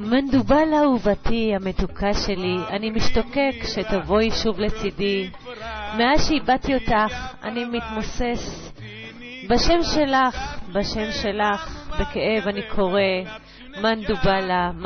מנדובל אהובתי המתוקה שלי, אני משתוקק שתבואי שוב לצידי. מאז שאיבדתי אותך אני מתמוסס בשם שלך, בכאב אני קורא מנדובלה.